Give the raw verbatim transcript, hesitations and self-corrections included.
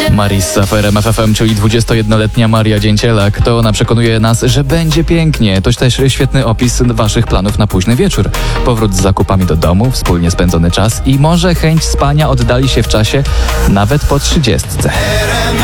Marissa w R M F F M, czyli dwudziestojednoletnia Maria Dzięcielak. To ona przekonuje nas, że będzie pięknie. To też świetny opis waszych planów na późny wieczór. Powrót z zakupami do domu, wspólnie spędzony czas i może chęć spania oddali się w czasie nawet po trzydziestce.